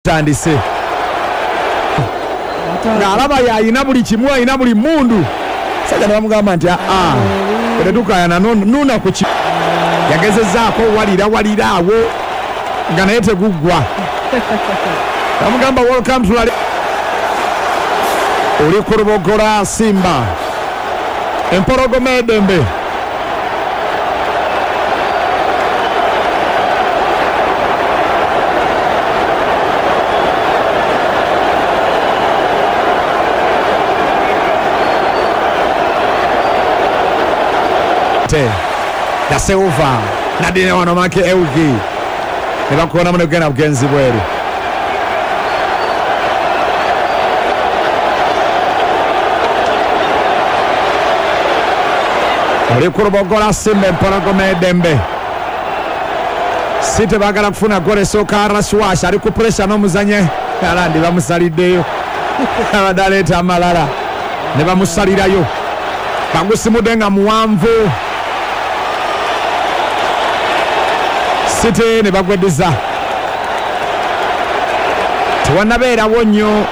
tandise ng'alaba y'ayina buli kimu, ayina buli mundu. Sajja ne bamugamba nti tetukayana nuna ku ki yagezezzaako walira awo nga naye teguggwa. Bamugamba welcome to oli ku Lubogola Simba Empologoma Edembe. Da Silva nadine wano make Eugi ne bakuona muno gena bugenzi bweru. Oli ku Lubogola Simba Empologoma Edembe. Site bagala kufuna gole soka Raswash ali ku pressure n'omuzanye alandi bamusaliddeyo abadaleeta amalala ne bamusalirayo bagusimudde nga muwanvu. Site ne bagwedeza tewanabeerawo nnyo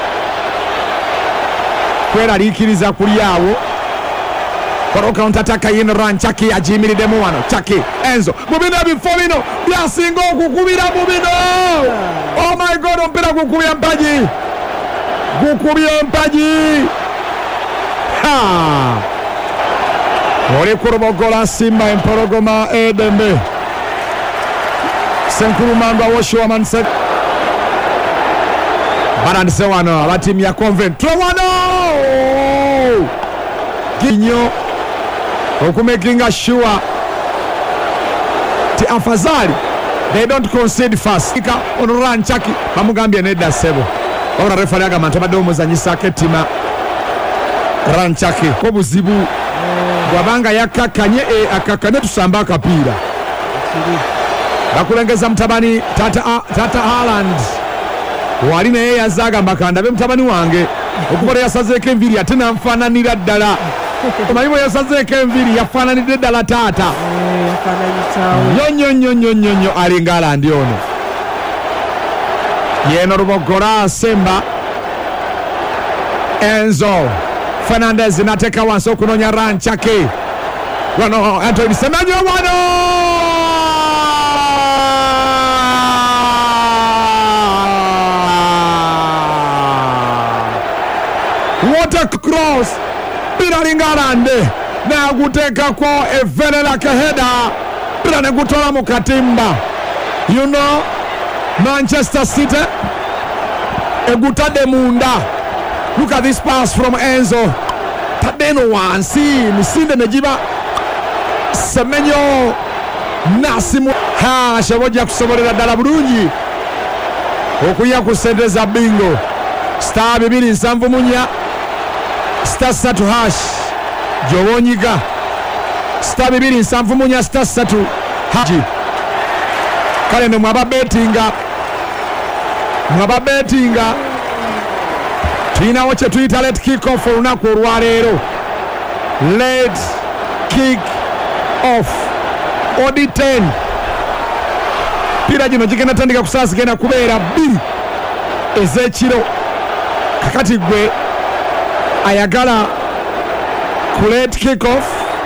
kweraliikiriza kuli awo. Koro counter attack yin run Chaki ajimiriddemu wano. Chaki Enzo mubino ebifo bino byasinga okukubira mubino. Oh my god, omupiira gukubya mpagi, gukubya mpagi. Oli ku Lubogola Simba Empologoma Edembe. Senkulumandwa Woshuaman set barandise wano abatimu ya Convent wano ginyo okumakinga sure ti afazali they don't concede fast. On run Chaki bamugambye nedda sebo ora referee agamba nti badde omuzanyisa ketima run Chaki ko buzibu bwabanga yakakanye akakane tusamba akapiira bakulengeza mutabani tata Haaland wali naye yazaaga makandabe mutabani wange okukola yasazeeko enviri ate nanfaananira ddala. Omanyi bwe yasazeeko enviri yafaananidde ddala taata nyonyonyonyonyonyo alinga Haaland ono. Yeno Lubogola Simba Enzo Fernandez nateeka wansi okunoonya run Chaki wano Anthony Semenyo wano. What a cross! Piralinga Haaland naguteekako evenera keheda pira ne gutola mu katimba. You know Manchester City egutadde munda. Look at this pass from Enzo. Tadeno wansi misinde ne giba Semenyo nasimu shobojja kusobolera ddala bulungi okuya ku ssente za bingo star 274 star 3 hash jobonyiga star 274 star 3 hash. Kale no mwaba bettinga tulinawo kye tuyita let kick off olunaku olwaleero. Let kick off odi 10 pira gino gigenda tandika kusala zigenda kubeera 2 ez'ekiro. Kakati gwe ayagala ku let kick off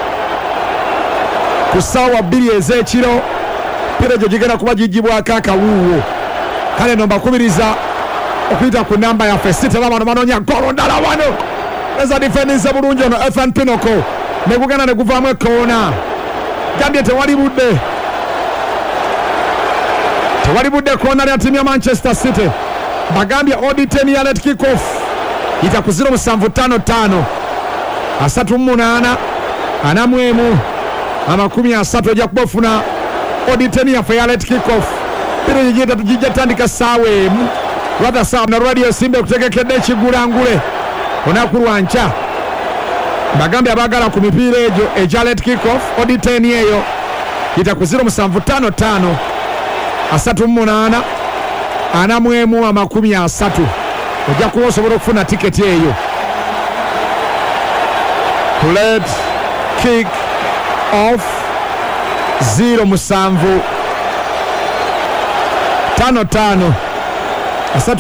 ku ssaawa 2 ez'ekiro pira gyo gigenda kuba gigibwako akawuuwo. Kale no mbakubiriza okuyita ku namba yaffe Site bamano banoonya golo ndala wano eza difendinze bulungi ono Ethan Pinocchio ne gugenda ne guvaamu ekoona. Gambye tewali budde koona lya ttiimu ya Manchester City. Bagambye odi 10 ya let kick off yita ku 0755 38 41 30 ojja kuba ofuna odi 10 yaffe ya let kick off. Pira gijja tandika ssaawa emu lwada ssaawa na radio Simba ekutegekedde ekigulangule olunaku lwankya. Bagambye abaagala ku mipiira egyo egya let kick off odi 10 eyo yita ku 0755 38 41 30 ojja kuba osobola okufuna tiketi eyo. Let kick off 0755 55